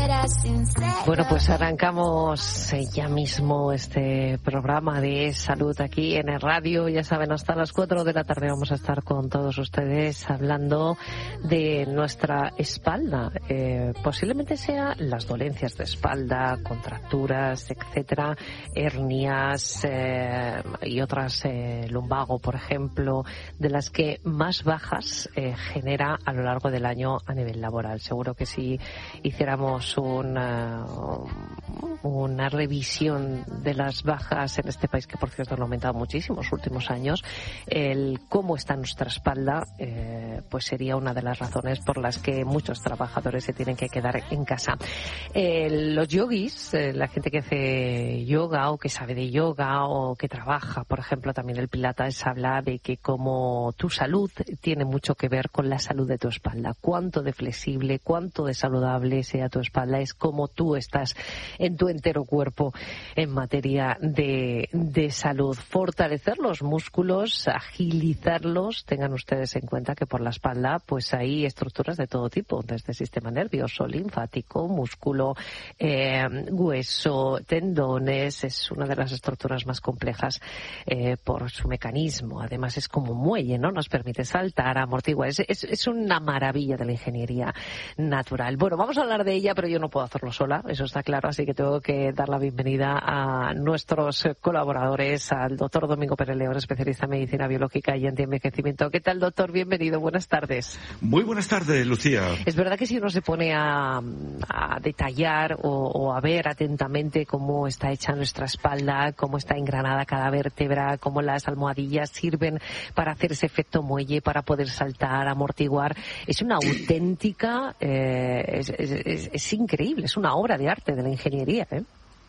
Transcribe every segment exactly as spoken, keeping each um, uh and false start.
Bueno, pues arrancamos ya mismo este programa de salud aquí en el radio. Ya saben, hasta las cuatro de la tarde vamos a estar con todos ustedes hablando de nuestra espalda. Eh, posiblemente sea las dolencias de espalda, contracturas, etcétera, hernias eh, y otras, eh, lumbago, por ejemplo, de las que más bajas eh, genera a lo largo del año a nivel laboral. Seguro que si hiciéramos una, una revisión de las bajas en este país, que por cierto han aumentado muchísimo en los últimos años, el cómo está nuestra espalda, eh, pues sería una de las razones por las que muchos trabajadores se tienen que quedar en casa. Eh, los yogis, eh, la gente que hace yoga o que sabe de yoga o que trabaja, por ejemplo, también el pilates, habla de que como tu salud tiene mucho que ver con la salud de tu espalda. Cuánto de flexible, cuánto de saludable sea tu espalda es como tú estás en tu entero cuerpo en materia de, de salud. Fortalecer los músculos, agilizarlos. Tengan ustedes en cuenta que por la espalda pues hay estructuras de todo tipo, desde sistema nervioso, linfático, músculo, eh, hueso, tendones. Es una de las estructuras más complejas eh, por su mecanismo. Además es como un muelle, ¿no? Nos permite saltar, amortiguar. Es, es, es una maravilla de la ingeniería natural. Bueno, vamos a hablar de ella, pero yo no puedo hacerlo sola, eso está claro, así que tengo que dar la bienvenida a nuestros colaboradores, al doctor Domingo Pérez León, especialista en medicina biológica y antienvejecimiento. ¿Qué tal, doctor? Bienvenido, buenas tardes. Muy buenas tardes, Lucía. Es verdad que si uno se pone a, a detallar o, o a ver atentamente cómo está hecha nuestra espalda, cómo está engranada cada vértebra, cómo las almohadillas sirven para hacer ese efecto muelle, para poder saltar, amortiguar, es una auténtica, eh, es, es, es, es increíble, es una obra de arte de la ingeniería, ¿eh?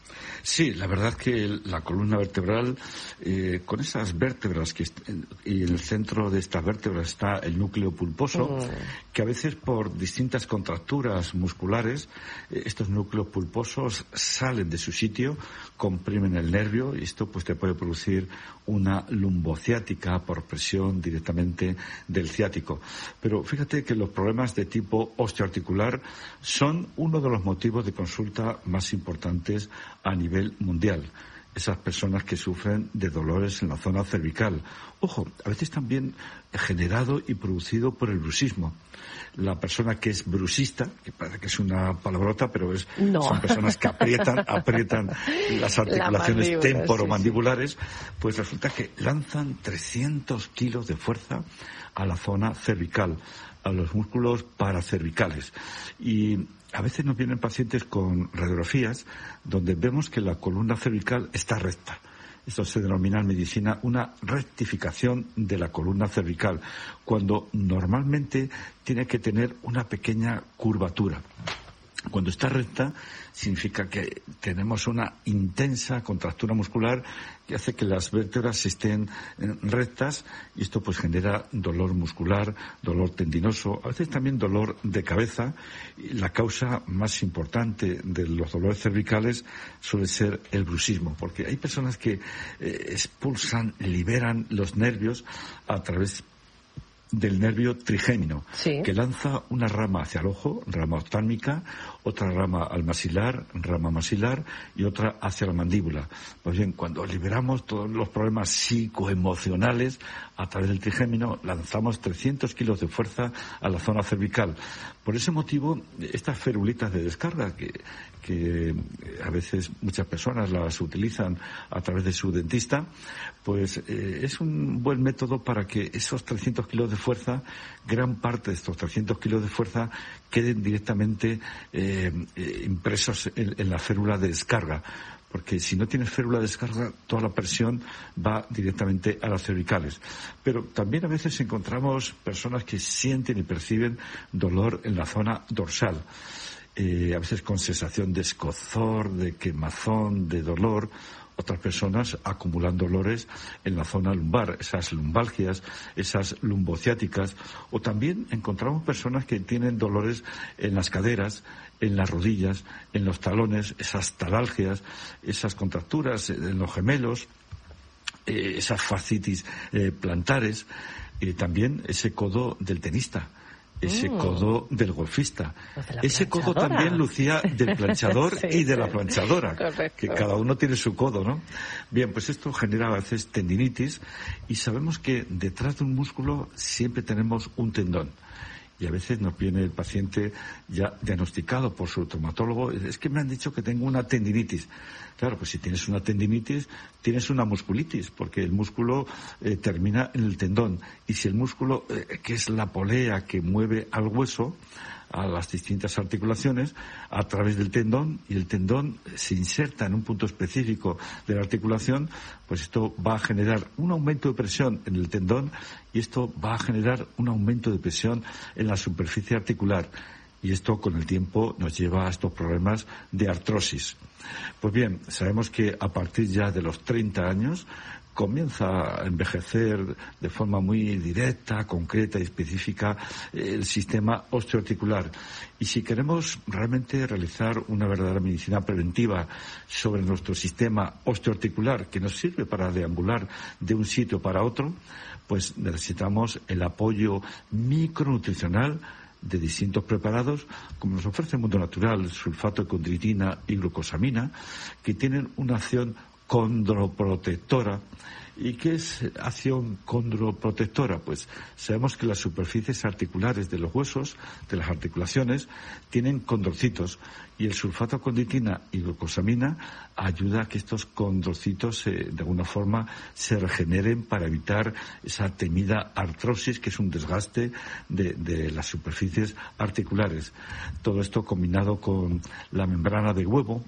Sí, la verdad que la columna vertebral, eh, con esas vértebras que est- y en el centro de estas vértebras está el núcleo pulposo, mm. que a veces por distintas contracturas musculares, eh, estos núcleos pulposos salen de su sitio, comprimen el nervio y esto pues te puede producir una lumbociática por presión directamente del ciático. Pero fíjate que los problemas de tipo osteoarticular son uno de los motivos de consulta más importantes a nivel mundial. Esas personas que sufren de dolores en la zona cervical. Ojo, a veces también generado y producido por el bruxismo. La persona que es bruxista, que parece que es una palabrota, pero es, no. son personas que aprietan, aprietan las articulaciones la temporomandibulares, sí, sí. Pues resulta que lanzan trescientos kilos de fuerza a la zona cervical, a los músculos paracervicales. Y a veces nos vienen pacientes con radiografías donde vemos que la columna cervical está recta. Esto se denomina en medicina una rectificación de la columna cervical, cuando normalmente tiene que tener una pequeña curvatura. Cuando está recta significa que tenemos una intensa contractura muscular que hace que las vértebras estén rectas y esto pues genera dolor muscular, dolor tendinoso, a veces también dolor de cabeza. La causa más importante de los dolores cervicales suele ser el bruxismo, porque hay personas que eh, expulsan, liberan los nervios a través del nervio trigémino, sí, que lanza una rama hacia el ojo, rama oftálmica, otra rama al maxilar, rama maxilar y otra hacia la mandíbula. Pues bien, cuando liberamos todos los problemas psicoemocionales a través del trigémino, lanzamos trescientos kilos de fuerza a la zona cervical. Por ese motivo, estas ferulitas de descarga, que, que a veces muchas personas las utilizan a través de su dentista, pues eh, es un buen método para que esos trescientos kilos de fuerza, gran parte de estos trescientos kilos de fuerza, queden directamente eh, eh, impresos en, en la férula de descarga. Porque si no tienes férula de descarga, toda la presión va directamente a las cervicales. Pero también a veces encontramos personas que sienten y perciben dolor en la zona dorsal. Eh, a veces con sensación de escozor, de quemazón, de dolor. Otras personas acumulan dolores en la zona lumbar, esas lumbalgias, esas lumbociáticas. O también encontramos personas que tienen dolores en las caderas, en las rodillas, en los talones, esas talalgias, esas contracturas en los gemelos, eh, esas fascitis eh, plantares, y eh, también ese codo del tenista. ese mm. codo del golfista. De ese codo también lucía del planchador sí, y de sí. la planchadora, correcto. Que cada uno tiene su codo, ¿no? Bien, pues esto genera a veces tendinitis y sabemos que detrás de un músculo siempre tenemos un tendón. Y a veces nos viene el paciente ya diagnosticado por su traumatólogo, es que me han dicho que tengo una tendinitis. Claro, pues si tienes una tendinitis, tienes una musculitis, porque el músculo eh, termina en el tendón. Y si el músculo, eh, que es la polea que mueve al hueso, a las distintas articulaciones, a través del tendón, y el tendón se inserta en un punto específico de la articulación, pues esto va a generar un aumento de presión en el tendón y esto va a generar un aumento de presión en la superficie articular. Y esto con el tiempo nos lleva a estos problemas de artrosis. Pues bien, sabemos que a partir ya de los treinta años comienza a envejecer de forma muy directa, concreta y específica el sistema osteoarticular. Y si queremos realmente realizar una verdadera medicina preventiva sobre nuestro sistema osteoarticular, que nos sirve para deambular de un sitio para otro, pues necesitamos el apoyo micronutricional de distintos preparados, como nos ofrece el mundo natural, sulfato de condroitina y glucosamina, que tienen una acción condroprotectora. ¿Y qué es acción condroprotectora? Pues sabemos que las superficies articulares de los huesos, de las articulaciones, tienen condrocitos y el sulfato de condroitina y glucosamina ayuda a que estos condrocitos eh, de alguna forma se regeneren para evitar esa temida artrosis, que es un desgaste de, de las superficies articulares. Todo esto combinado con la membrana de huevo,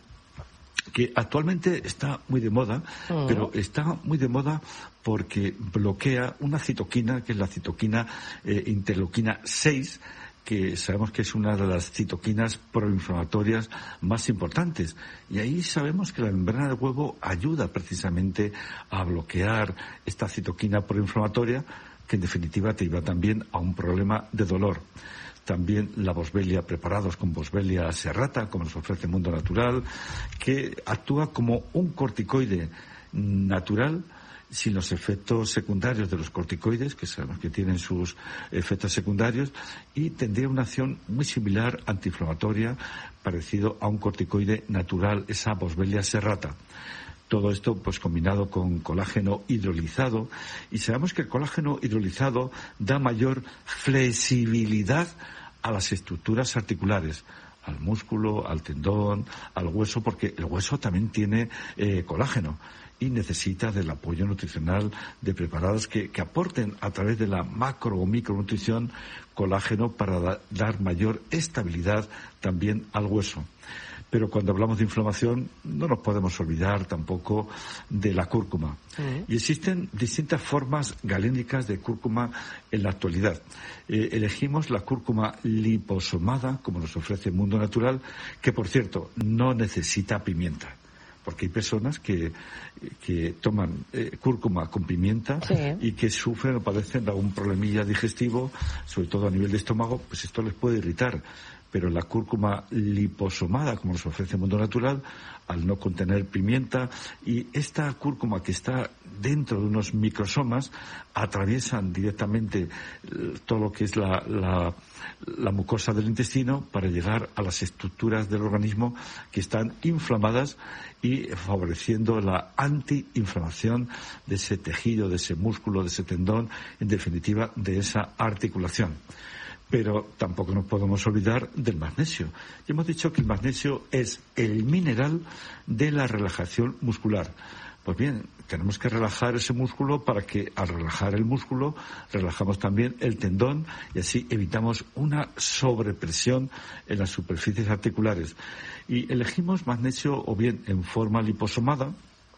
que actualmente está muy de moda, uh-huh. pero está muy de moda porque bloquea una citoquina, que es la citoquina eh, interleuquina seis, que sabemos que es una de las citoquinas proinflamatorias más importantes. Y ahí sabemos que la membrana del huevo ayuda precisamente a bloquear esta citoquina proinflamatoria, que en definitiva te lleva también a un problema de dolor. También la boswellia, preparados con boswellia serrata, como nos ofrece el mundo natural, que actúa como un corticoide natural, sin los efectos secundarios de los corticoides, que sabemos que tienen sus efectos secundarios, y tendría una acción muy similar, antiinflamatoria, parecido a un corticoide natural, esa boswellia serrata. Todo esto pues combinado con colágeno hidrolizado, y sabemos que el colágeno hidrolizado da mayor flexibilidad a las estructuras articulares, al músculo, al tendón, al hueso, porque el hueso también tiene eh, colágeno y necesita del apoyo nutricional de preparados que, que aporten a través de la macro o micronutrición colágeno para da, dar mayor estabilidad también al hueso. Pero cuando hablamos de inflamación no nos podemos olvidar tampoco de la cúrcuma. Uh-huh. Y existen distintas formas galénicas de cúrcuma en la actualidad. Eh, elegimos la cúrcuma liposomada, como nos ofrece el mundo natural, que por cierto no necesita pimienta. Porque hay personas que, que toman eh, cúrcuma con pimienta sí. y que sufren o padecen de algún problemilla digestivo, sobre todo a nivel de estómago, pues esto les puede irritar. Pero la cúrcuma liposomada, como nos ofrece el mundo natural, al no contener pimienta, y esta cúrcuma que está dentro de unos microsomas, atraviesan directamente todo lo que es la, la, la mucosa del intestino para llegar a las estructuras del organismo que están inflamadas y favoreciendo la antiinflamación de ese tejido, de ese músculo, de ese tendón, en definitiva, de esa articulación. Pero tampoco nos podemos olvidar del magnesio. Y hemos dicho que el magnesio es el mineral de la relajación muscular. Pues bien, tenemos que relajar ese músculo para que al relajar el músculo relajamos también el tendón y así evitamos una sobrepresión en las superficies articulares. Y elegimos magnesio o bien en forma liposomada,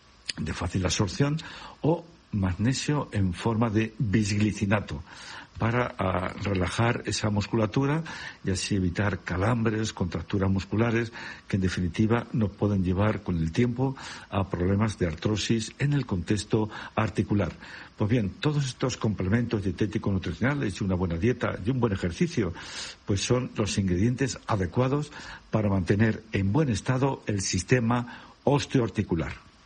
de fácil absorción, o magnesio en forma de bisglicinato, para uh, relajar esa musculatura y así evitar calambres, contracturas musculares que en definitiva nos pueden llevar con el tiempo a problemas de artrosis en el contexto articular. Pues bien, todos estos complementos dietéticos nutricionales y una buena dieta y un buen ejercicio, pues son los ingredientes adecuados para mantener en buen estado el sistema osteoarticular.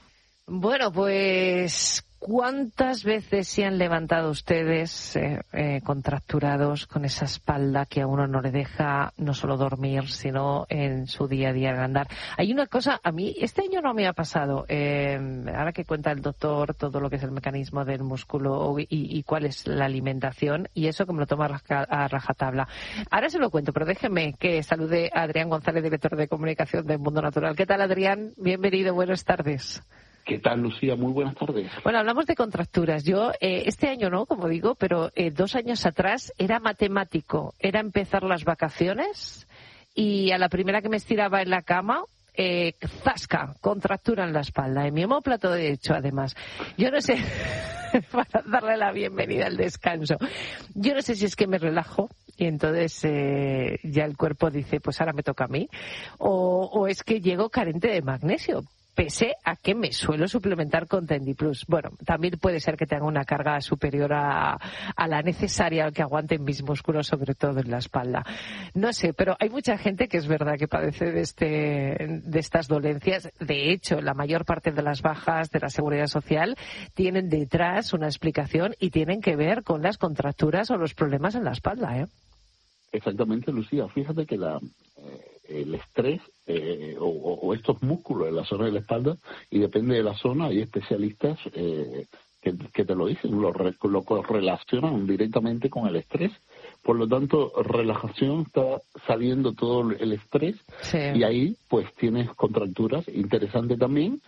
Bueno, pues ¿cuántas veces se han levantado ustedes eh, eh, contracturados con esa espalda que a uno no le deja no solo dormir, sino en su día a día andar? Hay una cosa, a mí este año no me ha pasado, eh, ahora que cuenta el doctor todo lo que es el mecanismo del músculo y, y cuál es la alimentación, y eso que me lo toma a, raja, a rajatabla. Ahora se lo cuento, pero déjeme que salude a Adrián González, director de comunicación de Mundo Natural. ¿Qué tal, Adrián? Bienvenido, buenas tardes. ¿Qué tal, Lucía? Muy buenas tardes. Bueno, hablamos de contracturas. Yo, eh, este año no, como digo, pero eh, dos años atrás era matemático. Era empezar las vacaciones y a la primera que me estiraba en la cama, eh, zasca, contractura en la espalda. En mi omóplato derecho, además. Yo no sé, para darle la bienvenida al descanso. Yo no sé si es que me relajo y entonces eh, ya el cuerpo dice, pues ahora me toca a mí. O, o es que llego carente de magnesio, pese a que me suelo suplementar con Tendiplus. Bueno, también puede ser que tenga una carga superior a, a la necesaria que aguanten mis músculos, sobre todo en la espalda. No sé, pero hay mucha gente que es verdad que padece de, este, de estas dolencias. De hecho, la mayor parte de las bajas de la Seguridad Social tienen detrás una explicación y tienen que ver con las contracturas o los problemas en la espalda, ¿eh? Exactamente, Lucía. Fíjate que la... Eh... el estrés eh, o, o estos músculos en la zona de la espalda, y depende de la zona, hay especialistas eh, que, que te lo dicen, lo, lo relacionan directamente con el estrés. Por lo tanto, relajación, está saliendo todo el estrés, sí. Y ahí pues tienes contracturas. Interesante también.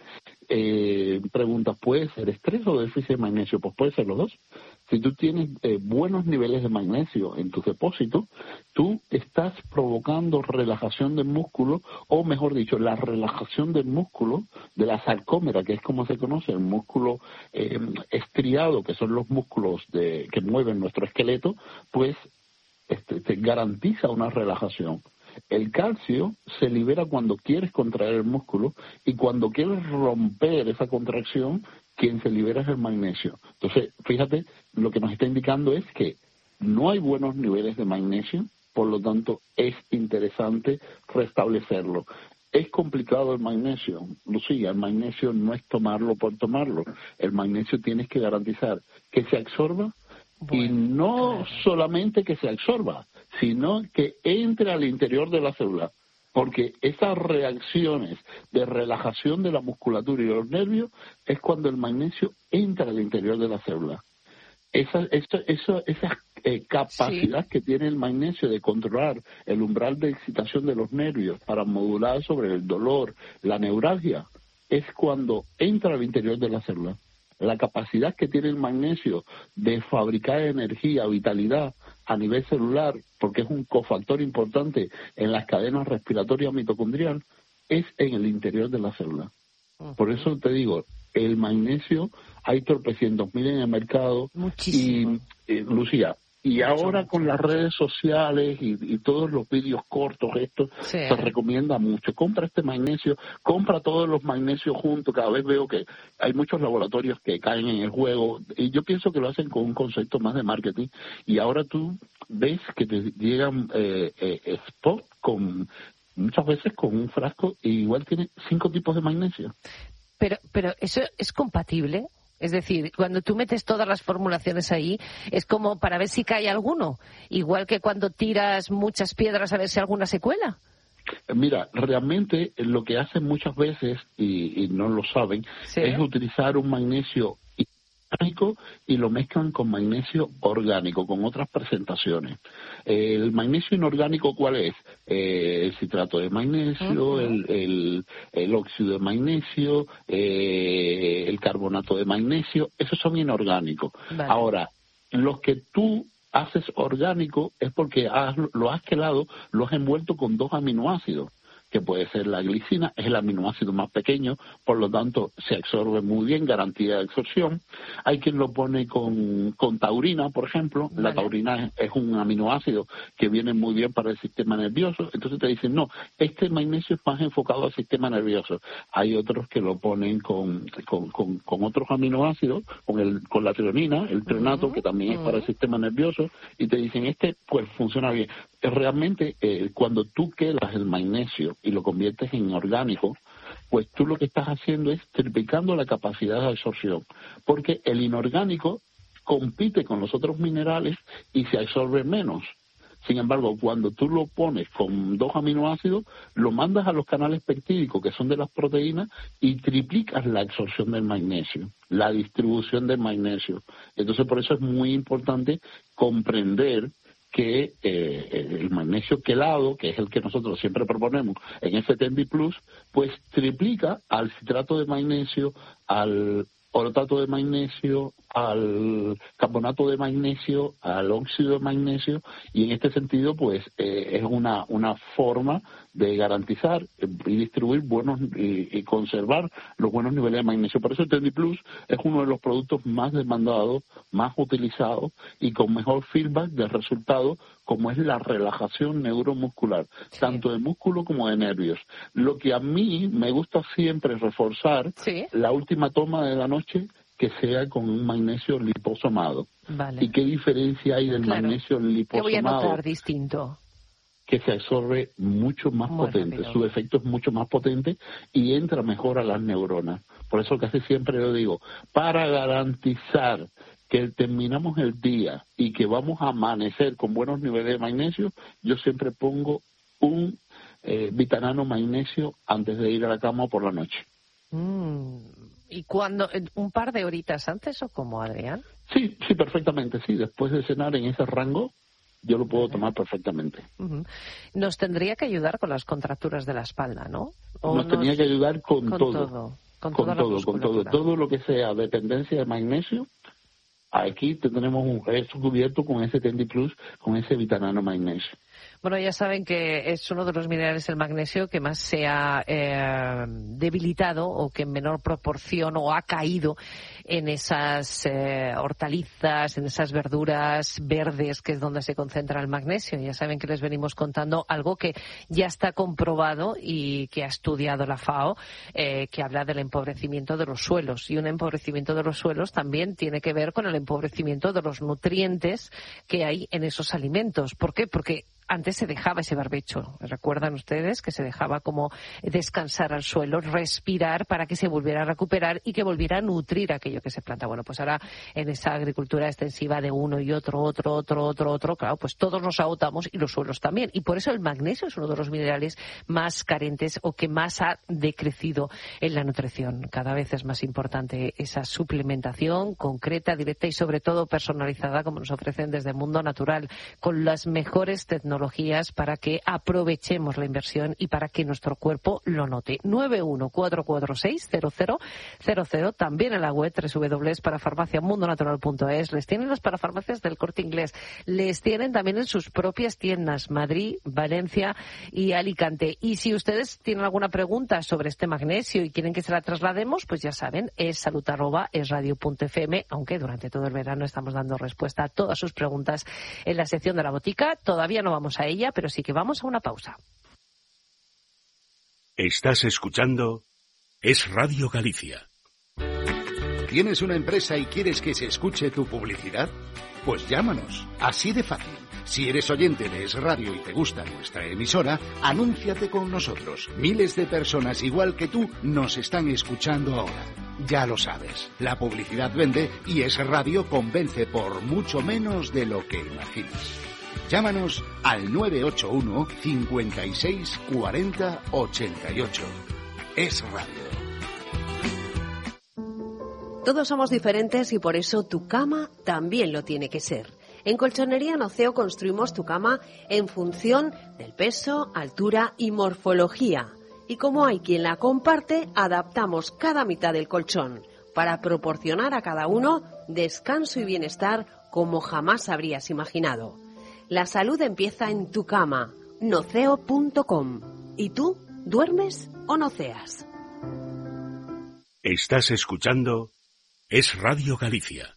Eh, preguntas, ¿puede ser estrés o déficit de magnesio? Pues puede ser los dos. Si tú tienes eh, buenos niveles de magnesio en tus depósitos, tú estás provocando relajación del músculo, o mejor dicho, la relajación del músculo, de la sarcómera, que es como se conoce, el músculo eh, estriado, que son los músculos de, que mueven nuestro esqueleto, pues este, te garantiza una relajación. El calcio se libera cuando quieres contraer el músculo, y cuando quieres romper esa contracción, quien se libera es el magnesio. Entonces, fíjate, lo que nos está indicando es que no hay buenos niveles de magnesio, por lo tanto es interesante restablecerlo. Es complicado el magnesio, Lucía. El magnesio no es tomarlo por tomarlo. El magnesio tienes que garantizar que se absorba, bueno, y no claro. solamente que se absorba, sino que entre al interior de la célula. Porque esas reacciones de relajación de la musculatura y de los nervios es cuando el magnesio entra al interior de la célula. Esa, esa, esa, esa eh, capacidad sí. que tiene el magnesio de controlar el umbral de excitación de los nervios para modular sobre el dolor, la neuralgia, es cuando entra al interior de la célula. La capacidad que tiene el magnesio de fabricar energía, vitalidad a nivel celular, porque es un cofactor importante en las cadenas respiratorias mitocondrial, es en el interior de la célula. Uh-huh. Por eso te digo, el magnesio hay tropecientos mil en el mercado. Muchísimo. Y, eh, Lucía, y ahora con las redes sociales y, y todos los vídeos cortos, estos, sí. se recomienda mucho. Compra este magnesio, compra todos los magnesios juntos. Cada vez veo que hay muchos laboratorios que caen en el juego, y yo pienso que lo hacen con un concepto más de marketing. Y ahora tú ves que te llegan eh, eh, spots con, muchas veces con un frasco, y igual tiene cinco tipos de magnesio. Pero, pero ¿eso es compatible? Es decir, cuando tú metes todas las formulaciones ahí, es como para ver si cae alguno. Igual que cuando tiras muchas piedras a ver si alguna se cuela. Mira, realmente lo que hacen muchas veces, y, y no lo saben, ¿sí? es utilizar un magnesio orgánico y lo mezclan con magnesio orgánico, con otras presentaciones. El magnesio inorgánico, ¿cuál es? Eh, el citrato de magnesio, uh-huh. el, el, el óxido de magnesio, eh, el carbonato de magnesio, esos son inorgánicos. Vale. Ahora, los que tú haces orgánico es porque has, lo has quelado, lo has envuelto con dos aminoácidos, que puede ser la glicina, es el aminoácido más pequeño, por lo tanto se absorbe muy bien, garantía de absorción. Hay quien lo pone con, con taurina, por ejemplo. Vale. La taurina es, es un aminoácido que viene muy bien para el sistema nervioso. Entonces te dicen, no, este magnesio es más enfocado al sistema nervioso. Hay otros que lo ponen con, con, con, con otros aminoácidos, con, el, con la treonina, el treonato, uh-huh. que también uh-huh. es para el sistema nervioso, y te dicen, este pues funciona bien. Realmente, eh, cuando tú quelas el magnesio y lo conviertes en orgánico, pues tú lo que estás haciendo es triplicando la capacidad de absorción, porque el inorgánico compite con los otros minerales y se absorbe menos. Sin embargo, cuando tú lo pones con dos aminoácidos, lo mandas a los canales peptídicos, que son de las proteínas, y triplicas la absorción del magnesio, la distribución del magnesio. Entonces, por eso es muy importante comprender que eh, el magnesio quelado, que es el que nosotros siempre proponemos en F T N D Plus, pues triplica al citrato de magnesio, al orotato de magnesio, al carbonato de magnesio, al óxido de magnesio, y en este sentido pues eh, es una una forma de garantizar y distribuir buenos y, y conservar los buenos niveles de magnesio. Por eso el T N D Plus es uno de los productos más demandados, más utilizados y con mejor feedback de resultado, como es la relajación neuromuscular, sí. tanto de músculo como de nervios. Lo que a mí me gusta siempre es reforzar sí. la última toma de la noche, que sea con un magnesio liposomado. Vale. ¿Y qué diferencia hay del claro. magnesio liposomado? ¿Qué voy a notar distinto? Que se absorbe mucho más Muy potente, rápido. Su efecto es mucho más potente y entra mejor a las neuronas. Por eso casi siempre yo digo, para garantizar que terminamos el día y que vamos a amanecer con buenos niveles de magnesio, yo siempre pongo un eh, vitamina magnesio antes de ir a la cama por la noche. Mm. ¿Y cuándo? ¿Un par de horitas antes o cómo, Adrián? Sí, sí, perfectamente, sí. Después de cenar en ese rango, yo lo puedo uh-huh. tomar perfectamente. Uh-huh. Nos tendría que ayudar con las contracturas de la espalda, ¿no? ¿O nos, nos tenía que ayudar con, con todo. todo. Con, con toda todo, la con todo. Todo lo que sea dependencia de magnesio, aquí tenemos un resto cubierto con ese T N D Plus, con ese vitamina magnesio. Bueno, ya saben que es uno de los minerales, el magnesio, que más se ha eh, debilitado o que en menor proporción o ha caído en esas eh, hortalizas, en esas verduras verdes, que es donde se concentra el magnesio. Ya saben que les venimos contando algo que ya está comprobado y que ha estudiado la FAO, eh, que habla del empobrecimiento de los suelos. Y un empobrecimiento de los suelos también tiene que ver con el empobrecimiento de los nutrientes que hay en esos alimentos. ¿Por qué? Porque antes se dejaba ese barbecho. ¿Recuerdan ustedes que se dejaba como descansar al suelo, respirar para que se volviera a recuperar y que volviera a nutrir aquello que se planta? Bueno, pues ahora en esa agricultura extensiva de uno y otro, otro, otro, otro, otro, claro, pues todos nos agotamos y los suelos también. Y por eso el magnesio es uno de los minerales más carentes o que más ha decrecido en la nutrición. Cada vez es más importante esa suplementación concreta, directa y sobre todo personalizada, como nos ofrecen desde Mundo Natural, con las mejores tecnologías para que aprovechemos la inversión y para que nuestro cuerpo lo note. nueve uno cuatro cuatro seis cero cero cero cero, también en la web doble u doble u doble u para farmacia mundo natural punto es. Les tienen las parafarmacias del Corte Inglés. Les tienen también en sus propias tiendas, Madrid, Valencia y Alicante. Y si ustedes tienen alguna pregunta sobre este magnesio y quieren que se la traslademos, pues ya saben, es salud arroba es radio punto f m, aunque durante todo el verano estamos dando respuesta a todas sus preguntas en la sección de la botica. Todavía no vamos a ella, pero sí que vamos a una pausa. Estás escuchando Es Radio Galicia. ¿Tienes una empresa y quieres que se escuche tu publicidad? Pues llámanos, así de fácil. Si eres oyente de Es Radio y te gusta nuestra emisora, anúnciate con nosotros. Miles de personas igual que tú nos están escuchando ahora. Ya lo sabes, la publicidad vende y Es Radio convence por mucho menos de lo que imaginas. Llámanos al nueve ocho uno, cincuenta y seis, cuarenta, ochenta y ocho. Es Radio. Todos somos diferentes y por eso tu cama también lo tiene que ser. En Colchonería Noceo construimos tu cama en función del peso, altura y morfología. Y como hay quien la comparte, adaptamos cada mitad del colchón para proporcionar a cada uno descanso y bienestar como jamás habrías imaginado. La salud empieza en tu cama, noceo punto com. ¿Y tú, duermes o noceas? Estás escuchando Es Radio Galicia.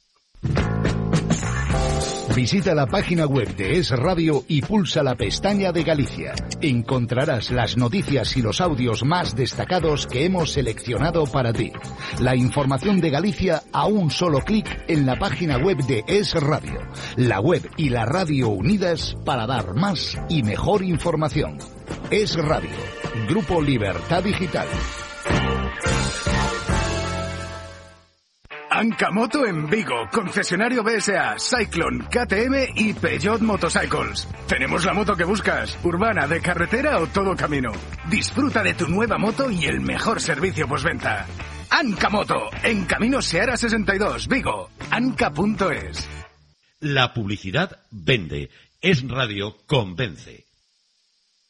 Visita la página web de Es Radio y pulsa la pestaña de Galicia. Encontrarás las noticias y los audios más destacados que hemos seleccionado para ti. La información de Galicia a un solo clic en la página web de Es Radio. La web y la radio unidas para dar más y mejor información. Es Radio, Grupo Libertad Digital. Anca Moto en Vigo, concesionario B S A, Cyclone, K T M y Peugeot Motorcycles. Tenemos la moto que buscas, urbana, de carretera o todo camino. Disfruta de tu nueva moto y el mejor servicio postventa. Anca Moto, en Camino Seara sesenta y dos, Vigo, anca punto es. La publicidad vende. Es Radio convence.